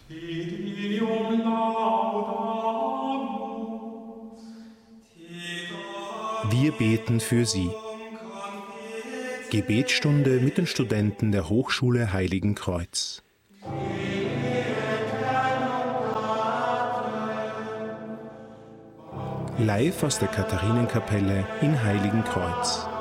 Wir beten für Sie. Gebetsstunde mit den Studenten der Hochschule Heiligenkreuz. Live aus der Katharinenkapelle in Heiligenkreuz.